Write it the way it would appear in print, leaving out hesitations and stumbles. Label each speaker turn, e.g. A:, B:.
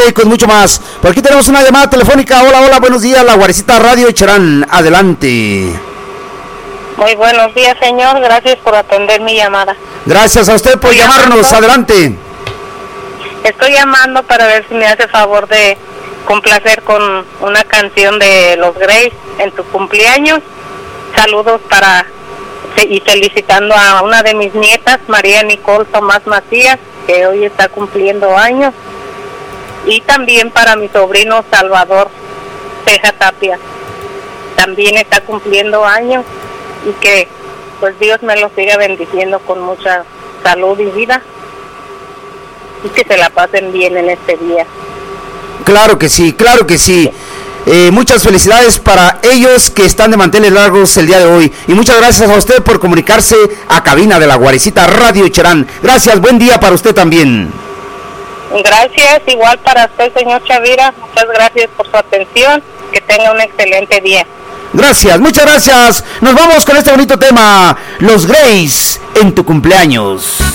A: ambiente y con mucho más. Por aquí tenemos una llamada telefónica. Hola, hola, buenos días, La Guarecita Radio Cherán. Adelante.
B: Muy buenos días, señor. Gracias por atender mi llamada.
A: Gracias a usted por llamarnos. Adelante.
B: Estoy llamando para ver si me hace favor de complacer con una canción de los Grace en tu cumpleaños. Saludos y felicitando a una de mis nietas, María Nicole Tomás Macías, que hoy está cumpliendo años. Y también para mi sobrino Salvador Ceja Tapia. También está cumpliendo años. Y que pues Dios me lo siga bendiciendo con mucha salud y vida. Y que se la pasen bien en este día.
A: Claro que sí, claro que sí. Muchas felicidades para ellos que están de manteles largos el día de hoy. Y muchas gracias a usted por comunicarse a cabina de La Guarecita Radio Cherán. Gracias, buen día para usted también.
B: Gracias, igual para usted, señor Chavira. Muchas gracias por su atención. Que tenga un excelente día.
A: Gracias, muchas gracias. Nos vamos con este bonito tema, Los Grace en tu cumpleaños.